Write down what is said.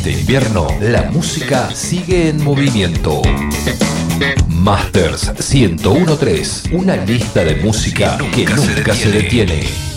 este invierno, la música sigue en movimiento. Masters 1013, una lista de música que nunca se detiene.